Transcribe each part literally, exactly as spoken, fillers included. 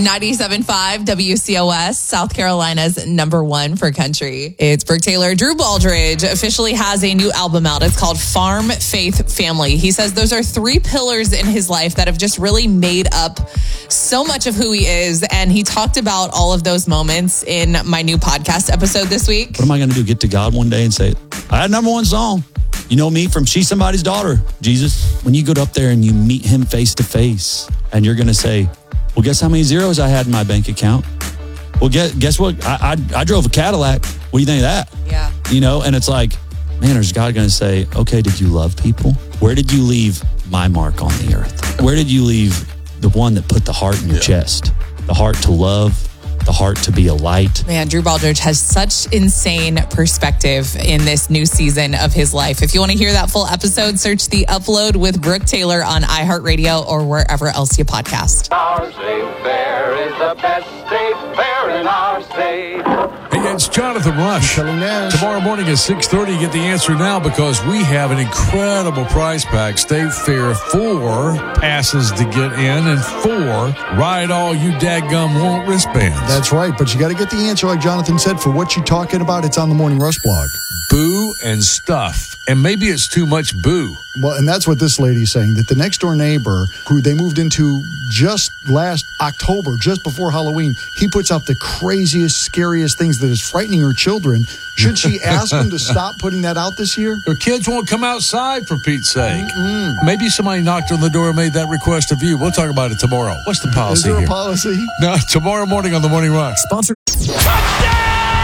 ninety-seven point five W C O S, South Carolina's number one for country. It's Brooke Taylor. Drew Baldridge officially has a new album out. It's called Farm, Faith, Family. He says those are three pillars in his life that have just really made up so much of who he is. And he talked about all of those moments in my new podcast episode this week. What am I going to do? Get to God one day and say, I had number one song. You know me from She's Somebody's Daughter, Jesus. When you go up there and you meet him face to face and you're going to say, well, guess how many zeros I had in my bank account? Well, guess, guess what? I, I I drove a Cadillac. What do you think of that? Yeah. You know, and it's like, man, is God going to say, okay, did you love people? Where did you leave my mark on the earth? Where did you leave the one that put the heart in your yeah. chest? The heart to love, the heart to be a light. Man, Drew Baldridge has such insane perspective in this new season of his life. If you want to hear that full episode, search The Upload with Brooke Taylor on iHeartRadio or wherever else you podcast. Our state fair is the best state fair in our state. Hey, it's Jonathan Rush. Tomorrow morning at six thirty, get the answer now because we have an incredible prize pack. State Fair, four passes to get in and four ride all you dadgum want wristbands. That's right, but you got to get the answer, like Jonathan said, for what you're talking about. It's on the Morning Rush blog. Boo and stuff. And maybe it's too much boo. Well, and that's what this lady's saying, that the next door neighbor, who they moved into just last October, just before Halloween, he puts out the craziest, scariest things that is frightening her children. Should she ask him to stop putting that out this year? Her kids won't come outside, for Pete's sake. Mm-mm. Maybe somebody knocked on the door and made that request of you. We'll talk about it tomorrow. What's the policy Is there here? a policy? No, tomorrow morning on the Morning Rush. Sponsor. Touchdown!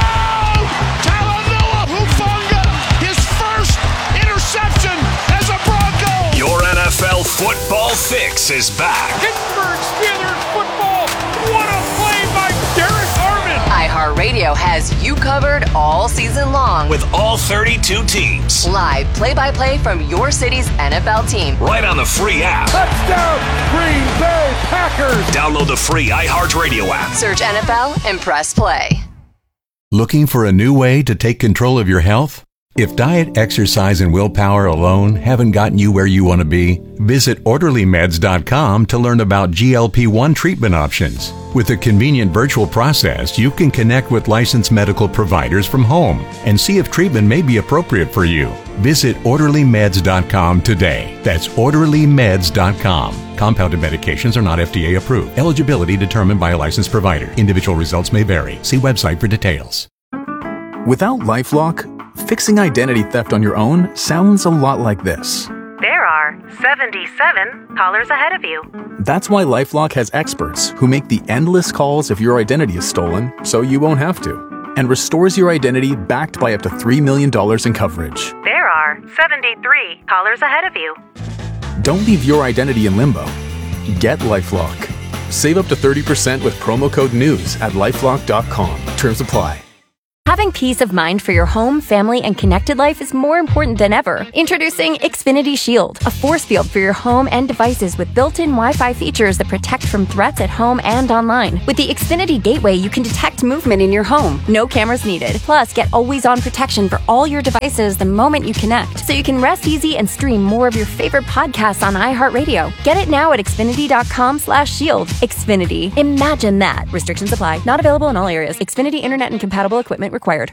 Talanoa Hufanga, his first interception as a Bronco. Your N F L football fix is back. Pittsburgh Steelers football. What a play by Derek Armand. iHeartRadio has you covered all season long. With all thirty-two teams. Live play-by-play from your city's N F L team. Right on the free app. Touchdown, Green Bay Packers. Download the free iHeartRadio app. Search N F L and press play. Looking for a new way to take control of your health? If diet, exercise, and willpower alone haven't gotten you where you want to be, visit orderly meds dot com to learn about G L P one treatment options. With a convenient virtual process, you can connect with licensed medical providers from home and see if treatment may be appropriate for you. Visit orderly meds dot com today. That's orderly meds dot com. Compounded medications are not F D A approved. Eligibility determined by a licensed provider. Individual results may vary. See website for details. Without LifeLock, fixing identity theft on your own sounds a lot like this. There are seventy-seven callers ahead of you. That's why LifeLock has experts who make the endless calls if your identity is stolen, so you won't have to, and restores your identity backed by up to three million dollars in coverage. There are seventy-three callers ahead of you. Don't leave your identity in limbo. Get LifeLock. Save up to thirty percent with promo code NEWS at lifelock dot com. Terms apply. Having peace of mind for your home, family, and connected life is more important than ever. Introducing Xfinity Shield, a force field for your home and devices with built-in Wi-Fi features that protect from threats at home and online. With the Xfinity Gateway, you can detect movement in your home. No cameras needed. Plus, get always-on protection for all your devices the moment you connect, so you can rest easy and stream more of your favorite podcasts on iHeartRadio. Get it now at xfinity dot com slash shield. Xfinity. Imagine that. Restrictions apply. Not available in all areas. Xfinity Internet and compatible equipment required.